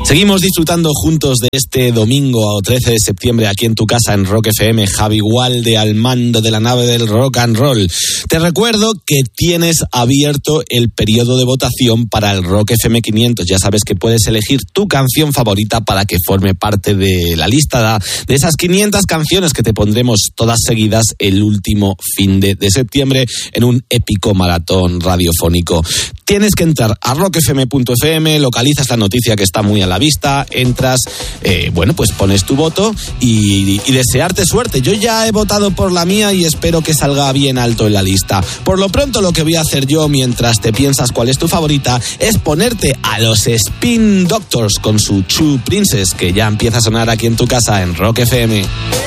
Seguimos disfrutando juntos de este domingo 13 de septiembre aquí en tu casa en Rock FM. Javi Gualde al mando de la nave del rock and roll. Te recuerdo que tienes abierto el periodo de votación para el Rock FM 500. Ya sabes que puedes elegir tu canción favorita para que forme parte de la lista de esas 500 canciones que te pondremos todas seguidas el último fin de septiembre en un épico maratón radiofónico. Tienes que entrar a rockfm.fm, localizas la noticia que está muy a la vista, entras, pues pones tu voto y desearte suerte. Yo ya he votado por la mía y espero que salga bien alto en la lista. Por lo pronto, lo que voy a hacer yo mientras te piensas cuál es tu favorita es ponerte a los Spin Doctors con su True Princess, que ya empieza a sonar aquí en tu casa en Rock FM.